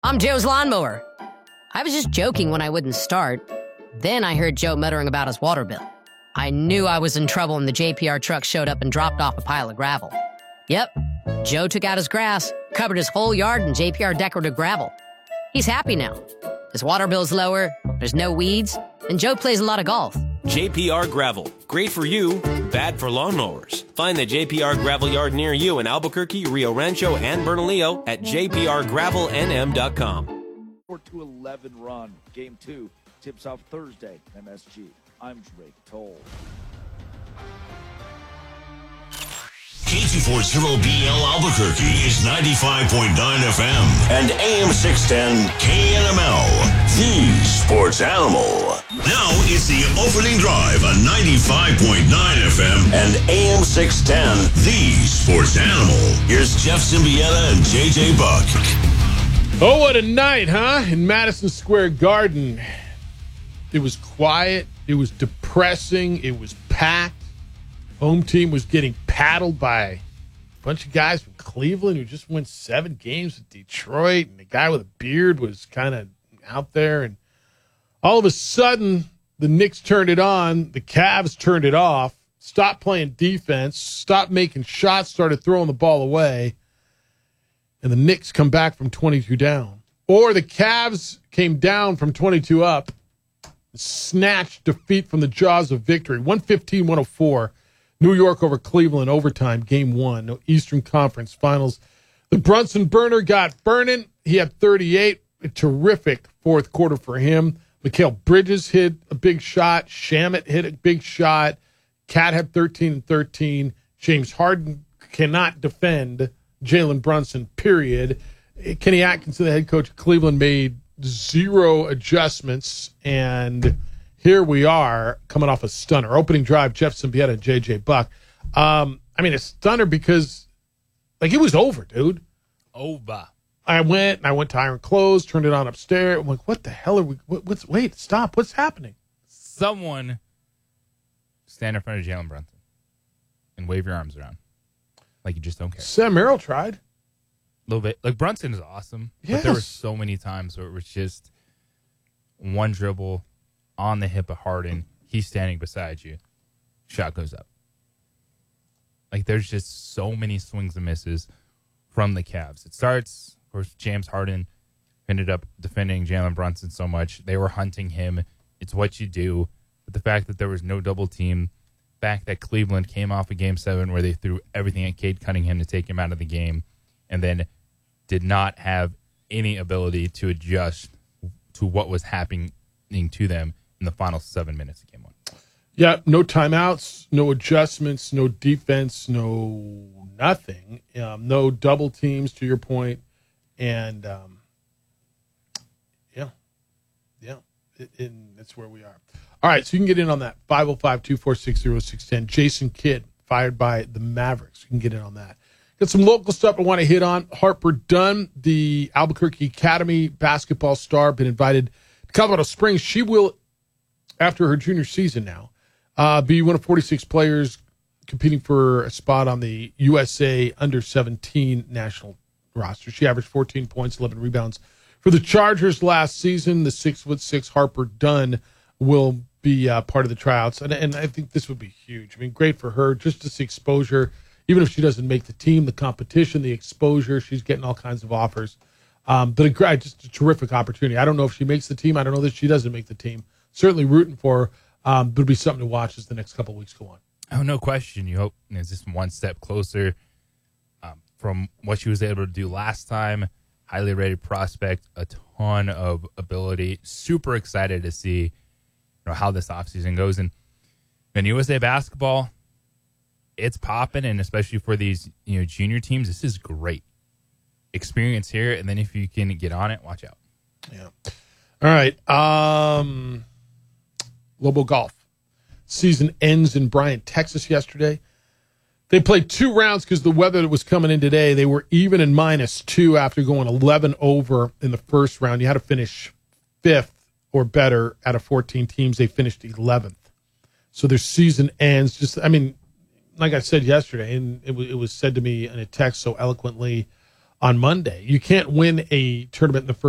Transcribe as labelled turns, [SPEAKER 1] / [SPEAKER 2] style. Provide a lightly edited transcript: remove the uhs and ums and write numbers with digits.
[SPEAKER 1] I'm Joe's lawnmower. I was just joking when I wouldn't start. Then I heard Joe muttering about his water bill. I knew I was in trouble when the JPR truck showed up and dropped off a pile of gravel. Yep, Joe took out his grass, covered his whole yard in JPR decorative gravel. He's happy now. His water bill's lower, there's no weeds, and Joe plays a lot of golf.
[SPEAKER 2] JPR Gravel. Great for you, bad for lawnmowers. Find the JPR Gravel yard near you in Albuquerque, Rio Rancho, and Bernalillo at jprgravelnm.com.
[SPEAKER 3] 4-11 run. Game 2 tips off Thursday, MSG. I'm Drake Toll.
[SPEAKER 4] K240BL Albuquerque is 95.9 FM and AM 610 KNML, the sports animal. Now it's the opening drive on 95.9 FM and AM 610, the sports animal. Here's Jeff Symbieta and JJ Buck.
[SPEAKER 5] Oh, what a night, huh? In Madison Square Garden. It was quiet. It was depressing. It was packed. Home team was getting paddled by a bunch of guys from Cleveland who just won 7 games with Detroit, and the guy with a beard was kind of out there. And all of a sudden, the Knicks turned it on, the Cavs turned it off, stopped playing defense, stopped making shots, started throwing the ball away, and the Knicks come back from 22 down. Or the Cavs came down from 22 up, snatched defeat from the jaws of victory, 115-104. New York over Cleveland overtime, game 1, Eastern Conference Finals. The Brunson burner got burning. He had 38. A terrific fourth quarter for him. Mikal Bridges hit a big shot. Shamet hit a big shot. Cat had 13 and 13. James Harden cannot defend Jalen Brunson, period. Kenny Atkinson, the head coach of Cleveland, made 0 adjustments, and here we are coming off a stunner. Opening drive, Jeff Symbieta and JJ Buck. I mean, a stunner because, like, it was over, dude.
[SPEAKER 6] Over.
[SPEAKER 5] I went to Iron Clothes, turned it on upstairs. I'm like, what the hell are we? Wait, stop. What's happening?
[SPEAKER 6] Someone stand in front of Jalen Brunson and wave your arms around like you just don't care.
[SPEAKER 5] Sam Merrill tried.
[SPEAKER 6] A little bit. Like, Brunson is awesome,
[SPEAKER 5] Yes.
[SPEAKER 6] but there were so many times where it was just one dribble on the hip of Harden. He's standing beside you. Shot goes up. Like, there's just so many swings and misses from the Cavs. It starts, of course, James Harden ended up defending Jalen Brunson so much. They were hunting him. It's what you do. But the fact that there was no double team, the fact that Cleveland came off of Game 7 where they threw everything at Cade Cunningham to take him out of the game and then did not have any ability to adjust to what was happening to them in the final 7 minutes of Game 1.
[SPEAKER 5] Yeah, no timeouts, no adjustments, no defense, no nothing. No double teams, to your point. And, that's where we are. All right, so you can get in on that. 505-246-0610. Jason Kidd, fired by the Mavericks. You can get in on that. Got some local stuff I want to hit on. Harper Dunn, the Albuquerque Academy basketball star, been invited to Colorado Springs. She will, after her junior season now, be one of 46 players competing for a spot on the USA Under-17 national roster. She averaged 14 points, 11 rebounds. For the Chargers last season, the 6'6" Harper Dunn will be part of the tryouts. And I think this would be huge. I mean, great for her just to see exposure. Even if she doesn't make the team, the competition, the exposure, she's getting all kinds of offers. But just a terrific opportunity. I don't know if she makes the team. I don't know that she doesn't make the team. Certainly rooting for her. But it'll be something to watch as the next couple of weeks go on.
[SPEAKER 6] Oh, no question. You hope it's just one step closer from what she was able to do last time. Highly rated prospect, a ton of ability. Super excited to see how this offseason goes. And USA basketball, it's popping, and especially for these junior teams, this is great experience here. And then if you can get on it, watch out.
[SPEAKER 5] Yeah. All right. Lobo Golf. Season ends in Bryant, Texas yesterday. They played 2 rounds because the weather that was coming in today. They were even in -2 after going 11 over in the first round. You had to finish 5th or better out of 14 teams. They finished 11th. So their season ends. Like I said yesterday, and it was said to me in a text so eloquently on Monday, you can't win a tournament in the first